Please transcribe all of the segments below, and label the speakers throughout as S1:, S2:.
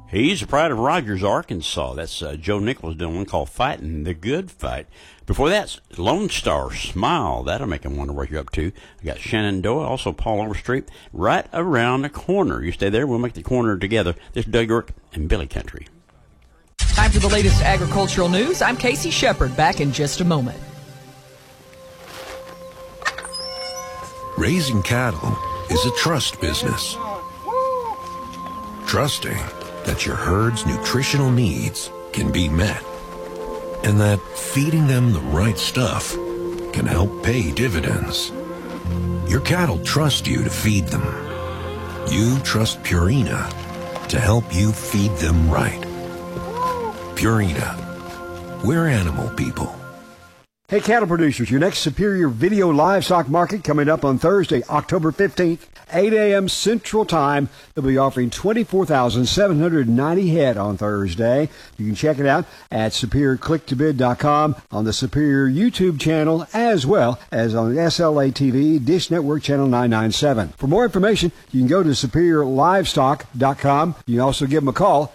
S1: He's the pride of Rogers, Arkansas. That's Joe Nichols doing one called Fighting the Good Fight. Before that, Lone Star Smile. That'll make him wonder what you're up to. I got Shenandoah, also Paul Overstreet, right around the corner. You stay there, we'll make the corner together. This is Doug York and Billy Country.
S2: Time for the latest agricultural news. I'm Casey Shepard, back in just a moment.
S3: Raising cattle is a trust business. Trusting that your herd's nutritional needs can be met, and that feeding them the right stuff can help pay dividends. Your cattle trust you to feed them. You trust Purina to help you feed them right. Purina, we're animal people.
S4: Hey, cattle producers, your next Superior Video Livestock Market coming up on Thursday, October 15th, 8 a.m. Central Time. They'll be offering 24,790 head on Thursday. You can check it out at SuperiorClickToBid.com, on the Superior YouTube channel, as well as on the SLA TV, Dish Network Channel 997. For more information, you can go to SuperiorLivestock.com. You can also give them a call,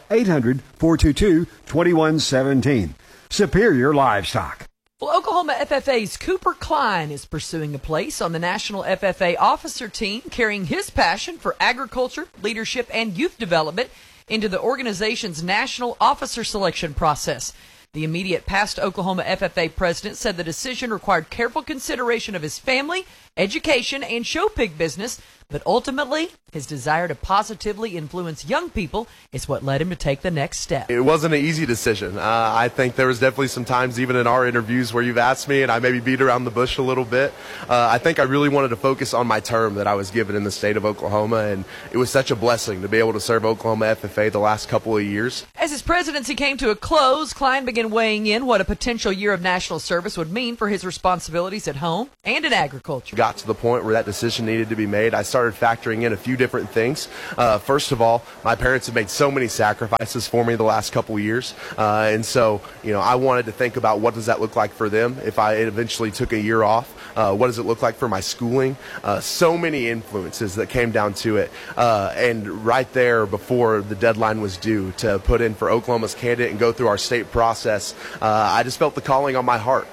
S4: 800-422-2117. Superior Livestock.
S2: Well, Oklahoma FFA's Cooper Klein is pursuing a place on the National FFA Officer Team, carrying his passion for agriculture, leadership, and youth development into the organization's national officer selection process. The immediate past Oklahoma FFA president said the decision required careful consideration of his family, education, and show pig business, but ultimately, his desire to positively influence young people is what led him to take the next step.
S5: It wasn't an easy decision. I think there was definitely some times, even in our interviews, where you've asked me and I maybe beat around the bush a little bit. I think I really wanted to focus on my term that I was given in the state of Oklahoma, and it was such a blessing to be able to serve Oklahoma FFA the last couple of years.
S2: As his presidency came to a close, Klein began weighing in what a potential year of national service would mean for his responsibilities at home and in agriculture.
S5: Got to the point where that decision needed to be made. I started factoring in a few different things. First of all, my parents have made so many sacrifices for me the last couple of years, and so I wanted to think about what does that look like for them if I eventually took a year off. What does it look like for my schooling? So many influences that came down to it, and right there before the deadline was due to put in for Oklahoma's candidate and go through our state process, I just felt the calling on my heart.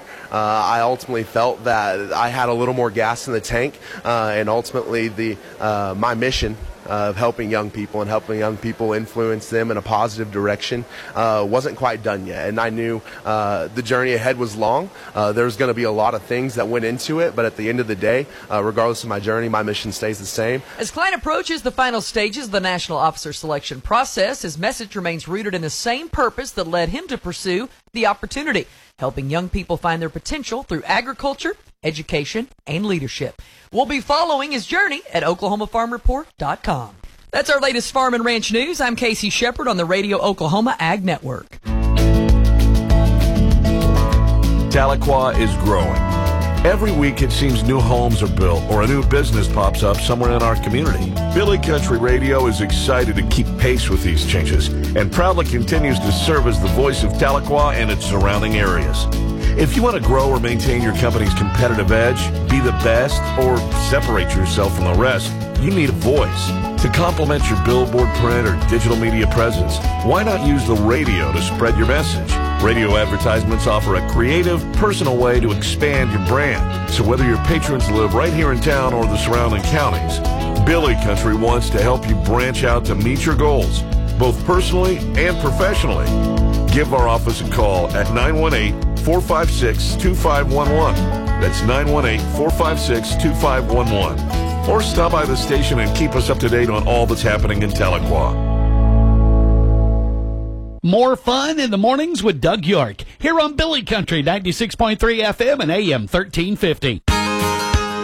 S5: I ultimately felt that I had a little more gas in the tank, and ultimately my mission of helping young people and helping young people influence them in a positive direction wasn't quite done yet. And I knew the journey ahead was long. There was going to be a lot of things that went into it, but at the end of the day, regardless of my journey, my mission stays the same.
S2: As Klein approaches the final stages of the national officer selection process, his message remains rooted in the same purpose that led him to pursue the opportunity, helping young people find their potential through agriculture, education, and leadership. We'll be following his journey at OklahomaFarmReport.com. That's our latest farm and ranch news. I'm Casey Shepard on the Radio Oklahoma Ag Network.
S6: Tahlequah is growing. Every week it seems new homes are built or a new business pops up somewhere in our community. Billy Country Radio is excited to keep pace with these changes and proudly continues to serve as the voice of Tahlequah and its surrounding areas. If you want to grow or maintain your company's competitive edge, be the best, or separate yourself from the rest, you need a voice. To complement your billboard, print, or digital media presence, why not use the radio to spread your message? Radio advertisements offer a creative, personal way to expand your brand. So whether your patrons live right here in town or the surrounding counties, Billy Country wants to help you branch out to meet your goals, both personally and professionally. Give our office a call at 918-456-2511. That's 918-456-2511. Or stop by the station and keep us up to date on all that's happening in Tahlequah.
S7: More fun in the mornings with Doug York here on Billy Country 96.3 FM and AM 1350.